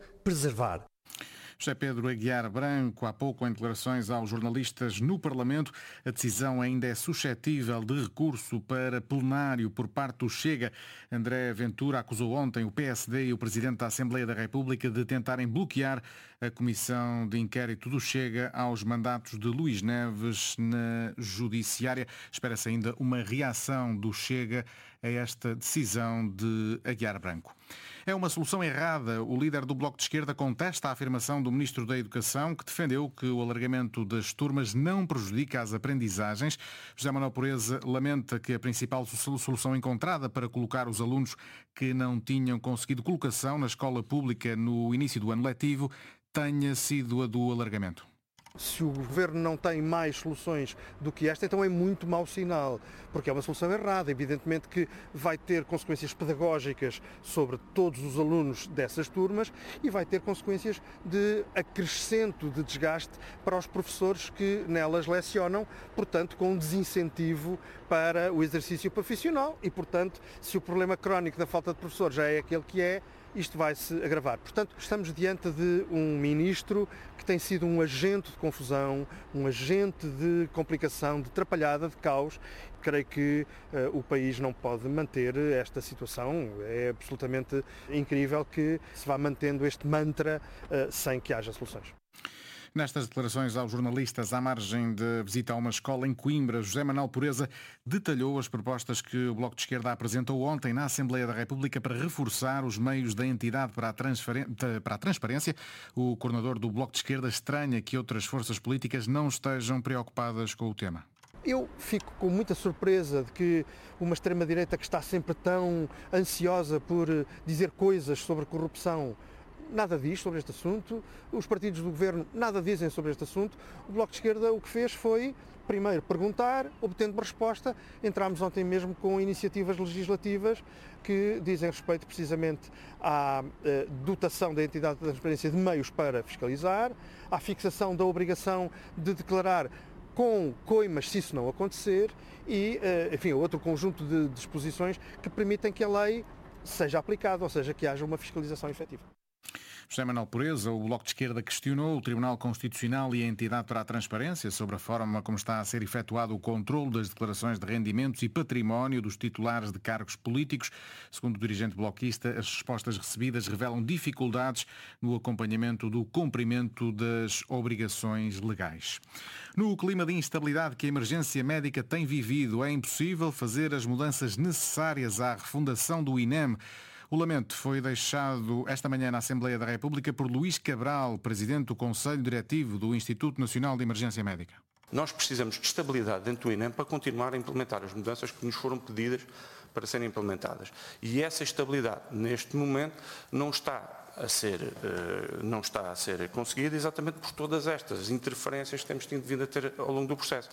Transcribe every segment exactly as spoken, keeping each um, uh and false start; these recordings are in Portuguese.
preservar. José Pedro Aguiar Branco, há pouco em declarações aos jornalistas no Parlamento, a decisão ainda é suscetível de recurso para plenário por parte do Chega. André Ventura acusou ontem o P S D e o Presidente da Assembleia da República de tentarem bloquear a comissão de inquérito do Chega aos mandatos de Luís Neves na Judiciária. Espera-se ainda uma reação do Chega a esta decisão de Aguiar Branco. É uma solução errada. O líder do Bloco de Esquerda contesta a afirmação do Ministro da Educação, que defendeu que o alargamento das turmas não prejudica as aprendizagens. José Manuel Pureza lamenta que a principal solução encontrada para colocar os alunos que não tinham conseguido colocação na escola pública no início do ano letivo tenha sido a do alargamento. Se o Governo não tem mais soluções do que esta, então é muito mau sinal, porque é uma solução errada. Evidentemente que vai ter consequências pedagógicas sobre todos os alunos dessas turmas e vai ter consequências de acrescento de desgaste para os professores que nelas lecionam, portanto com um desincentivo para o exercício profissional e, portanto, se o problema crónico da falta de professores já é aquele que é, isto vai-se agravar. Portanto, estamos diante de um ministro que tem sido um agente de confusão, um agente de complicação, de atrapalhada, de caos. Creio que uh, o país não pode manter esta situação. É absolutamente incrível que se vá mantendo este mantra uh, sem que haja soluções. Nestas declarações aos jornalistas à margem da visita a uma escola em Coimbra, José Manuel Pureza detalhou as propostas que o Bloco de Esquerda apresentou ontem na Assembleia da República para reforçar os meios da entidade para a, para a transparência. O coordenador do Bloco de Esquerda estranha que outras forças políticas não estejam preocupadas com o tema. Eu fico com muita surpresa de que uma extrema-direita que está sempre tão ansiosa por dizer coisas sobre corrupção nada diz sobre este assunto, os partidos do Governo nada dizem sobre este assunto. O Bloco de Esquerda o que fez foi, primeiro, perguntar, obtendo uma resposta. Entramos ontem mesmo com iniciativas legislativas que dizem respeito precisamente à eh, dotação da entidade de transparência de meios para fiscalizar, à fixação da obrigação de declarar com coimas se isso não acontecer e, eh, enfim, outro conjunto de disposições que permitem que a lei seja aplicada, ou seja, que haja uma fiscalização efetiva. José Manuel Pureza, o Bloco de Esquerda questionou o Tribunal Constitucional e a entidade para a transparência sobre a forma como está a ser efetuado o controle das declarações de rendimentos e património dos titulares de cargos políticos. Segundo o dirigente bloquista, as respostas recebidas revelam dificuldades no acompanhamento do cumprimento das obrigações legais. No clima de instabilidade que a emergência médica tem vivido, é impossível fazer as mudanças necessárias à refundação do I N E M. O lamento foi deixado esta manhã na Assembleia da República por Luís Cabral, presidente do Conselho Diretivo do Instituto Nacional de Emergência Médica. Nós precisamos de estabilidade dentro do I N E M para continuar a implementar as mudanças que nos foram pedidas para serem implementadas. E essa estabilidade, neste momento, não está a ser, não está a ser conseguida exatamente por todas estas interferências que temos tido vindo a ter ao longo do processo.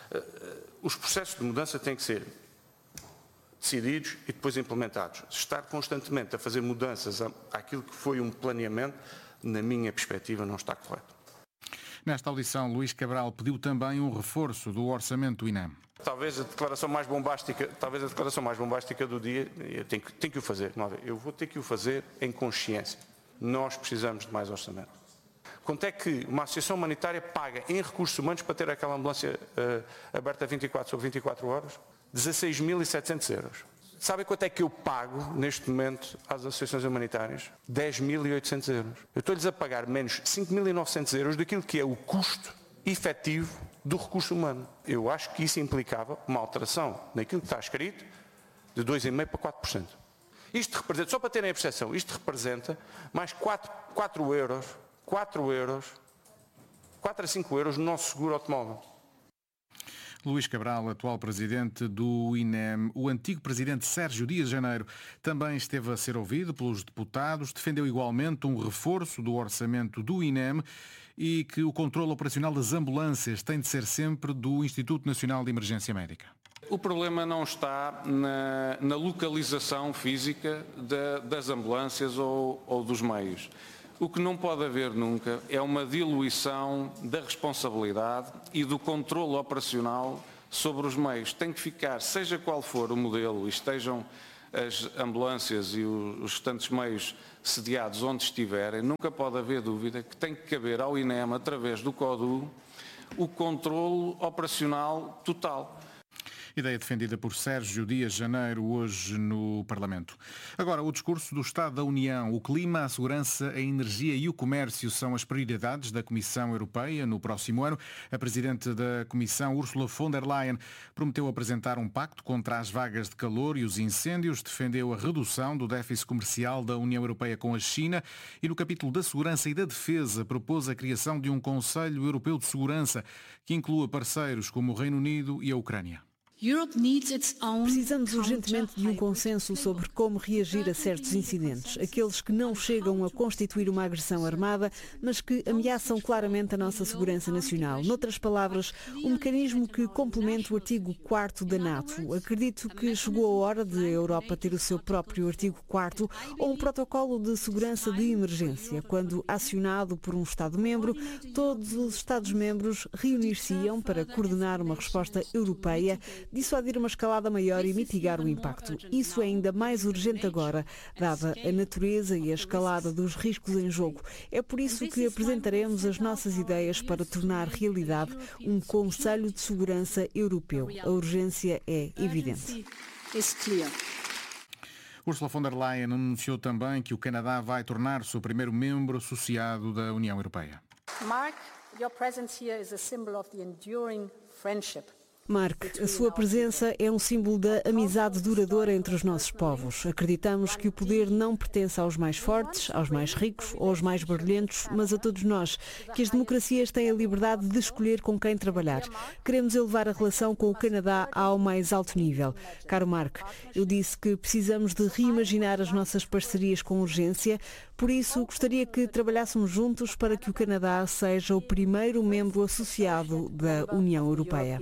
Os processos de mudança têm que ser decididos e depois implementados. Estar constantemente a fazer mudanças àquilo que foi um planeamento, na minha perspectiva, não está correto. Nesta audição, Luís Cabral pediu também um reforço do orçamento do I N E M. Talvez a declaração mais bombástica, talvez a declaração mais bombástica do dia, eu tenho que, tenho que o fazer. Eu vou ter que o fazer em consciência. Nós precisamos de mais orçamento. Quanto é que uma associação humanitária paga em recursos humanos para ter aquela ambulância uh, aberta vinte e quatro sobre vinte e quatro horas? dezasseis mil e setecentos euros. Sabem quanto é que eu pago neste momento às associações humanitárias? dez mil e oitocentos euros. Eu estou-lhes a pagar menos cinco mil e novecentos euros daquilo que é o custo efetivo do recurso humano. Eu acho que isso implicava uma alteração naquilo que está escrito de dois vírgula cinco por cento para quatro por cento. Isto representa, só para terem a percepção, isto representa mais quatro, quatro euros, quatro euros, quatro a cinco euros no nosso seguro automóvel. Luís Cabral, atual presidente do I N E M. O antigo presidente Sérgio Dias Janeiro também esteve a ser ouvido pelos deputados, defendeu igualmente um reforço do orçamento do I N E M e que o controle operacional das ambulâncias tem de ser sempre do Instituto Nacional de Emergência Médica. O problema não está na, na localização física de, das ambulâncias ou, ou dos meios. O que não pode haver nunca é uma diluição da responsabilidade e do controle operacional sobre os meios. Tem que ficar, seja qual for o modelo, estejam as ambulâncias e os restantes meios sediados onde estiverem, nunca pode haver dúvida que tem que caber ao I N E M, através do CODU, o controlo operacional total. Ideia defendida por Sérgio Dias Janeiro hoje no Parlamento. Agora, o discurso do Estado da União. O clima, a segurança, a energia e o comércio são as prioridades da Comissão Europeia no próximo ano. A Presidente da Comissão, Ursula von der Leyen, prometeu apresentar um pacto contra as vagas de calor e os incêndios, defendeu a redução do déficit comercial da União Europeia com a China e no capítulo da segurança e da defesa propôs a criação de um Conselho Europeu de Segurança que inclua parceiros como o Reino Unido e a Ucrânia. Precisamos urgentemente de um consenso sobre como reagir a certos incidentes, aqueles que não chegam a constituir uma agressão armada, mas que ameaçam claramente a nossa segurança nacional. Noutras palavras, um mecanismo que complemente o artigo quarto da NATO. Acredito que chegou a hora de a Europa ter o seu próprio artigo quarto ou um protocolo de segurança de emergência. Quando acionado por um Estado-membro, todos os Estados-membros reunir-se-iam para coordenar uma resposta europeia, dissuadir uma escalada maior e mitigar o impacto. Isso é ainda mais urgente agora, dada a natureza e a escalada dos riscos em jogo. É por isso que apresentaremos as nossas ideias para tornar realidade um Conselho de Segurança Europeu. A urgência é evidente. Ursula von der Leyen anunciou também que o Canadá vai tornar-se o primeiro membro associado da União Europeia. Mark, your presence here is a symbol of the enduring friendship. Mark, a sua presença é um símbolo da amizade duradoura entre os nossos povos. Acreditamos que o poder não pertence aos mais fortes, aos mais ricos ou aos mais barulhentos, mas a todos nós, que as democracias têm a liberdade de escolher com quem trabalhar. Queremos elevar a relação com o Canadá ao mais alto nível. Caro Mark, eu disse que precisamos de reimaginar as nossas parcerias com urgência, por isso gostaria que trabalhássemos juntos para que o Canadá seja o primeiro membro associado da União Europeia.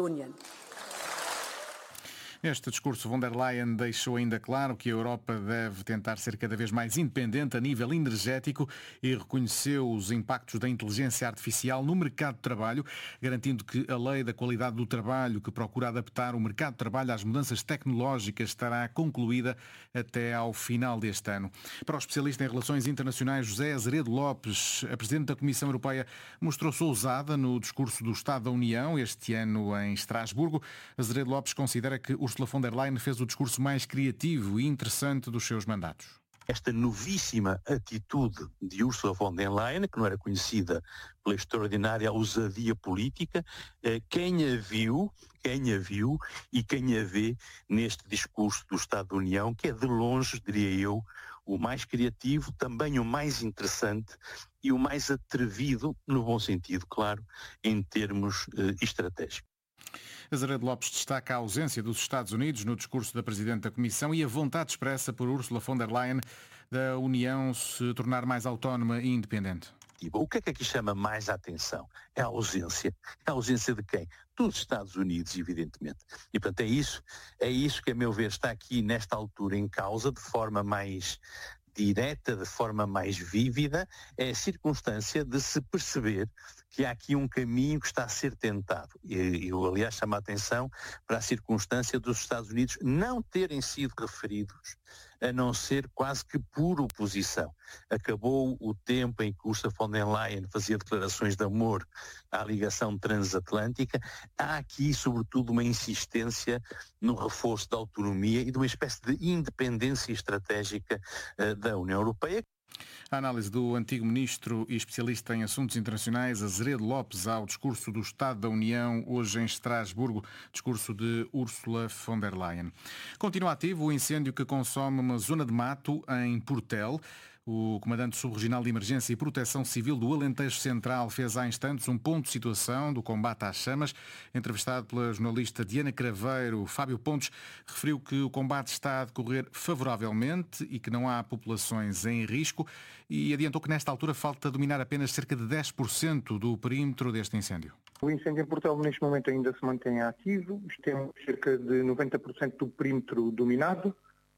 Neste discurso, von der Leyen deixou ainda claro que a Europa deve tentar ser cada vez mais independente a nível energético e reconheceu os impactos da inteligência artificial no mercado de trabalho, garantindo que a lei da qualidade do trabalho, que procura adaptar o mercado de trabalho às mudanças tecnológicas, estará concluída até ao final deste ano. Para o especialista em relações internacionais José Azeredo Lopes, a Presidente da Comissão Europeia mostrou-se ousada no discurso do Estado da União, este ano em Estrasburgo. Azeredo Lopes considera que Ursula von der Leyen fez o discurso mais criativo e interessante dos seus mandatos. Esta novíssima atitude de Ursula von der Leyen, que não era conhecida pela extraordinária ousadia política, quem a viu, quem a viu e quem a vê neste discurso do Estado da União, que é de longe, diria eu, o mais criativo, também o mais interessante e o mais atrevido, no bom sentido, claro, em termos eh, estratégicos. Azeredo Lopes destaca a ausência dos Estados Unidos no discurso da Presidente da Comissão e a vontade expressa por Ursula von der Leyen da União se tornar mais autónoma e independente. O que é que aqui chama mais a atenção? É a ausência. A ausência de quem? Dos Estados Unidos, evidentemente. E, portanto, é isso, é isso que, a meu ver, está aqui nesta altura em causa, de forma mais direta, de forma mais vívida, é a circunstância de se perceber que há aqui um caminho que está a ser tentado. Eu, aliás, chamo a atenção para a circunstância dos Estados Unidos não terem sido referidos, a não ser quase que por oposição. Acabou o tempo em que Ursula von der Leyen fazia declarações de amor à ligação transatlântica. Há aqui, sobretudo, uma insistência no reforço da autonomia e de uma espécie de independência estratégica uh, da União Europeia. A análise do antigo ministro e especialista em assuntos internacionais, Azeredo Lopes, ao discurso do Estado da União, hoje em Estrasburgo, discurso de Ursula von der Leyen. Continua ativo o incêndio que consome uma zona de mato em Portel. O comandante subregional de Emergência e Proteção Civil do Alentejo Central fez há instantes um ponto de situação do combate às chamas. Entrevistado pela jornalista Diana Craveiro, Fábio Pontes referiu que o combate está a decorrer favoravelmente e que não há populações em risco e adiantou que nesta altura falta dominar apenas cerca de dez por cento do perímetro deste incêndio. O incêndio em Portel neste momento ainda se mantém ativo. Temos cerca de noventa por cento do perímetro dominado.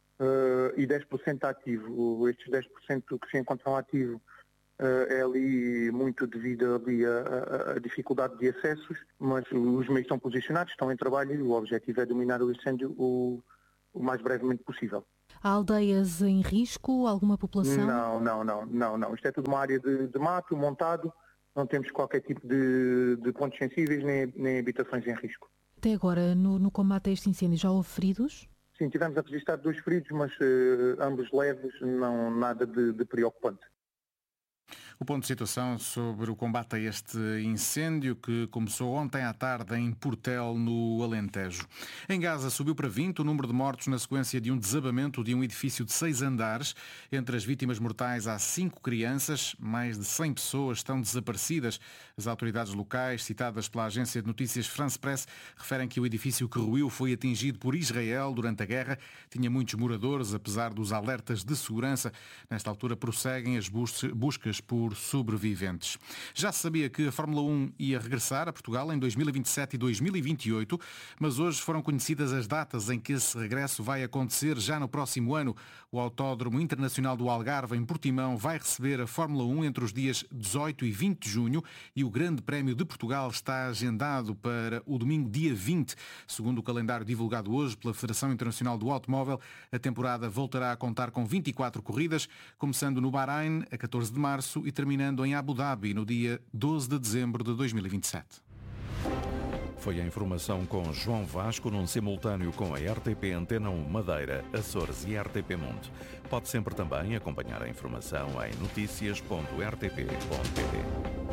Uh, e dez por cento ativo. Estes dez por cento que se encontram ativo uh, é ali muito devido ali a, a, a dificuldade de acessos, mas os meios estão posicionados, estão em trabalho e o objetivo é dominar o incêndio o, o mais brevemente possível. Há aldeias em risco? Alguma população? Não, não, não, não, não. Isto é tudo uma área de, de mato, montado, não temos qualquer tipo de, de pontos sensíveis nem, nem habitações em risco. Até agora, no, no combate a este incêndio, já houve feridos? Sim, tivemos a registrar dois feridos, mas uh, ambos leves, não nada de, de preocupante. O ponto de situação sobre o combate a este incêndio que começou ontem à tarde em Portel, no Alentejo. Em Gaza subiu para vinte o número de mortos na sequência de um desabamento de um edifício de seis andares. Entre as vítimas mortais há cinco crianças, mais de cem pessoas estão desaparecidas. As autoridades locais, citadas pela agência de notícias France Press, referem que o edifício que ruiu foi atingido por Israel durante a guerra. Tinha muitos moradores, apesar dos alertas de segurança. Nesta altura prosseguem as buscas por sobreviventes. Já se sabia que a Fórmula um ia regressar a Portugal em dois mil e vinte e sete e dois mil e vinte e oito, mas hoje foram conhecidas as datas em que esse regresso vai acontecer já no próximo ano. O Autódromo Internacional do Algarve, em Portimão, vai receber a Fórmula um entre os dias dezoito e vinte de junho e o Grande Prémio de Portugal está agendado para o domingo dia vinte. Segundo o calendário divulgado hoje pela Federação Internacional do Automóvel, a temporada voltará a contar com vinte e quatro corridas, começando no Bahrein a catorze de março e terminando em Abu Dhabi no dia doze de dezembro de dois mil e vinte e sete. Foi a informação com João Vasco num simultâneo com a R T P Antena um Madeira, Açores e R T P Mundo. Pode sempre também acompanhar a informação em notícias ponto r t p ponto p t.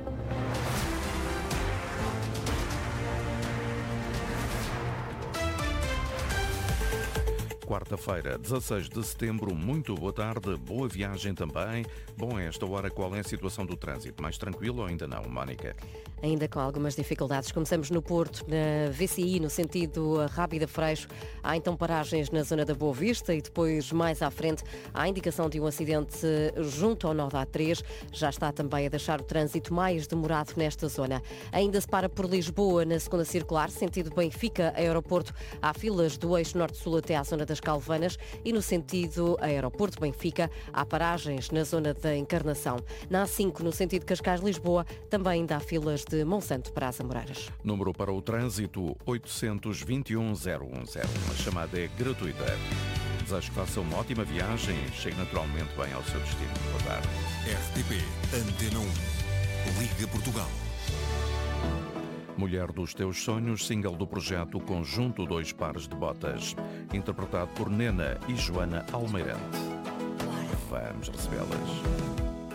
Quarta-feira, dezasseis de setembro, muito boa tarde, boa viagem também. Bom, a esta hora, qual é a situação do trânsito? Mais tranquilo ou ainda não, Mónica? Ainda com algumas dificuldades. Começamos no Porto, na V C I, no sentido Rábida-Freixo. Há então paragens na zona da Boa Vista e depois, mais à frente, há indicação de um acidente junto ao nó da A três. Já está também a deixar o trânsito mais demorado nesta zona. Ainda se para por Lisboa, na segunda circular, sentido Benfica-Aeroporto. Há filas do eixo norte-sul até à zona das Calvanas e no sentido Aeroporto-Benfica há paragens na zona da Encarnação. Na A cinco, no sentido Cascais-Lisboa, também ainda há filas de Monsanto para as Amoreiras. Número para o trânsito oitocentos e vinte e um zero um zero. A chamada é gratuita. Desejo que faça uma ótima viagem e chegue naturalmente bem ao seu destino. Boa tarde. R T P Antena um. Liga Portugal. Mulher dos Teus Sonhos, single do projeto Conjunto Dois Pares de Botas, interpretado por Nena e Joana Almeirante. Vamos recebê-las.